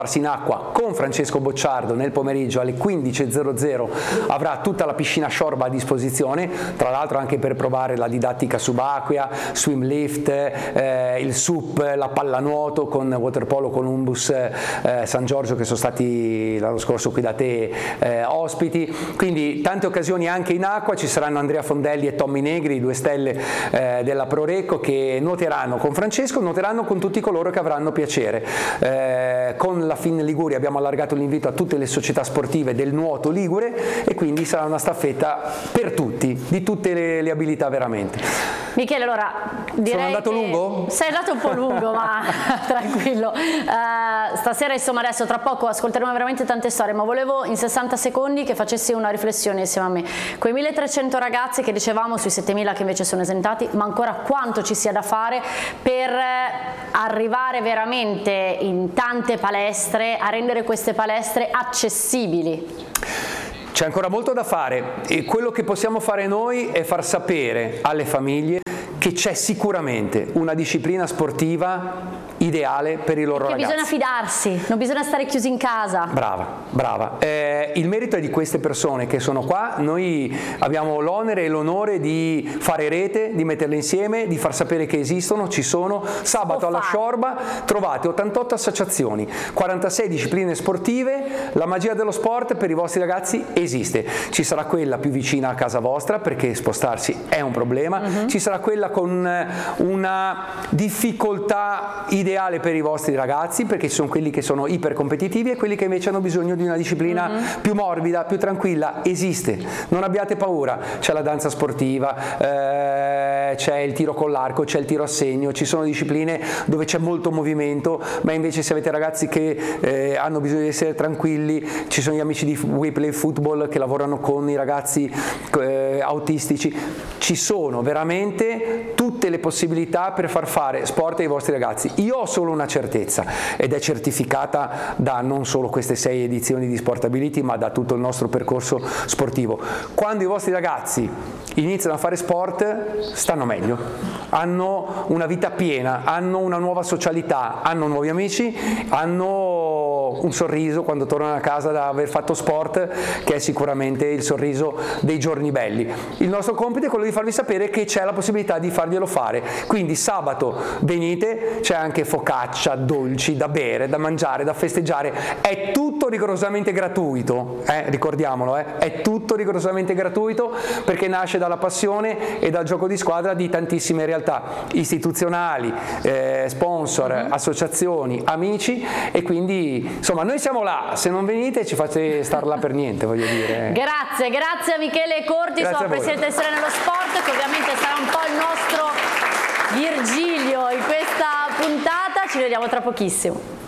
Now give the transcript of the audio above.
in acqua con Francesco Bocciardo nel pomeriggio alle 15:00, avrà tutta la piscina Sciorba a disposizione, tra l'altro anche per provare la didattica subacquea, swim lift, il SUP, la pallanuoto con Waterpolo Columbus San Giorgio, che sono stati l'anno scorso qui da te ospiti, quindi tante occasioni anche in acqua. Ci saranno Andrea Fondelli e Tommy Negri, 2 stelle della Prorecco, che nuoteranno con Francesco, nuoteranno con tutti coloro che avranno piacere. Con la FIN Liguria abbiamo allargato l'invito a tutte le società sportive del nuoto ligure, e quindi sarà una staffetta per tutti, di tutte le abilità veramente. Michele, allora direi sono andato lungo? Sei andato un po' lungo, ma tranquillo. Stasera, insomma, adesso tra poco ascolteremo veramente tante storie, ma volevo in 60 secondi che facessi una riflessione insieme a me. Quei 1300 ragazzi che dicevamo sui 7000 che invece sono esentati, ma ancora quanto ci sia da fare per arrivare veramente in tante palestre, a rendere queste palestre accessibili? C'è ancora molto da fare, e quello che possiamo fare noi è far sapere alle famiglie che c'è sicuramente una disciplina sportiva ideale per i loro ragazzi. Bisogna fidarsi, non bisogna stare chiusi in casa. Brava, brava. Il merito è di queste persone che sono qua. Noi abbiamo l'onere e l'onore di fare rete, di metterle insieme, di far sapere che esistono, ci sono. Sabato alla Sciorba trovate 88 associazioni, 46 discipline sportive. La magia dello sport per i vostri ragazzi esiste. Ci sarà quella più vicina a casa vostra, perché spostarsi è un problema. Ci sarà quella con una difficoltà ideale per i vostri ragazzi, perché ci sono quelli che sono ipercompetitivi e quelli che invece hanno bisogno di una disciplina più morbida, più tranquilla. Esiste, non abbiate paura. C'è la danza sportiva, c'è il tiro con l'arco, c'è il tiro a segno, ci sono discipline dove c'è molto movimento, ma invece se avete ragazzi che hanno bisogno di essere tranquilli, ci sono gli amici di We Play Football che lavorano con i ragazzi autistici. Ci sono veramente tutte le possibilità per far fare sport ai vostri ragazzi. Io ho solo una certezza, ed è certificata da non solo queste 6 edizioni di Sportability, ma da tutto il nostro percorso sportivo: quando i vostri ragazzi iniziano a fare sport stanno meglio, hanno una vita piena, hanno una nuova socialità, hanno nuovi amici, hanno un sorriso quando tornano a casa da aver fatto sport, che è sicuramente il sorriso dei giorni belli. Il nostro compito è quello di farvi sapere che c'è la possibilità di farglielo fare, quindi sabato venite, c'è anche focaccia, dolci da bere, da mangiare, da festeggiare, è tutto rigorosamente gratuito, ricordiamolo, è tutto rigorosamente gratuito, perché nasce dalla passione e dal gioco di squadra di tantissime realtà istituzionali, sponsor, associazioni, amici, e quindi insomma noi siamo là. Se non venite ci fate star là per niente, voglio dire. Grazie a Michele Corti, sono presidente del Sole nello Sport, che ovviamente sarà un po' il nostro Virgilio in questa puntata. Ci vediamo tra pochissimo.